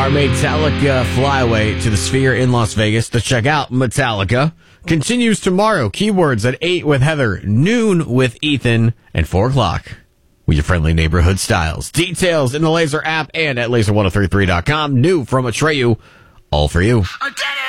Our Metallica flyaway to the Sphere in Las Vegas to check out Metallica continues tomorrow. Keywords at 8 with Heather, noon with Ethan, and 4 o'clock with your friendly neighborhood Styles. Details in the Laser app and at laser1033.com. New from Atreyu. All for you. I did it!